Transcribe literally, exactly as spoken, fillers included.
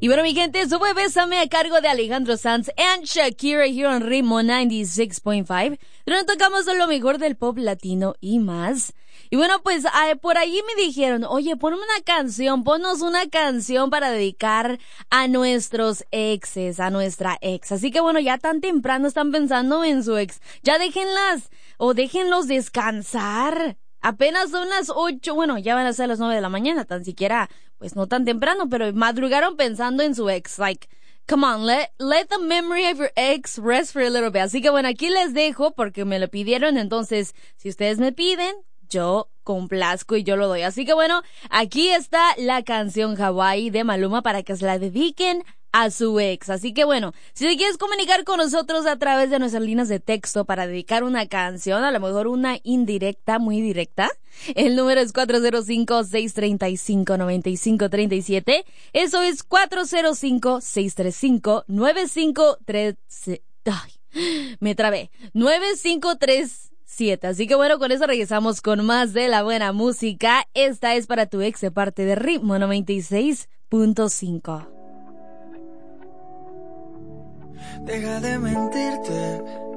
Y bueno, mi gente, sube Bésame a cargo de Alejandro Sanz and Shakira here on Ritmo noventa y seis punto cinco, donde tocamos lo mejor del pop latino y más. Y bueno, pues eh, por allí me dijeron, oye, ponme una canción, ponnos una canción para dedicar a nuestros exes, a nuestra ex. Así que bueno, ya tan temprano están pensando en su ex. Ya déjenlas o déjenlos descansar. Apenas son las ocho, bueno, ya van a ser las nueve de la mañana, tan siquiera, pues no tan temprano, pero madrugaron pensando en su ex. Like, come on, let, let the memory of your ex rest for a little bit. Así que bueno, aquí les dejo porque me lo pidieron, entonces, si ustedes me piden, yo complazco y yo lo doy. Así que bueno, aquí está la canción Hawaii de Maluma para que se la dediquen a su ex. Así que bueno, si te quieres comunicar con nosotros a través de nuestras líneas de texto para dedicar una canción, a lo mejor una indirecta, muy directa, el número es cuatro cero cinco, seis tres cinco, nueve cinco tres siete. Eso es cuatro cero cinco, seis tres cinco, nueve cinco tres siete. Ay, me trabé. nueve cinco tres siete. Así que bueno, con eso regresamos con más de la buena música. Esta es para tu ex de parte de Ritmo noventa y seis punto cinco. Deja de mentirte,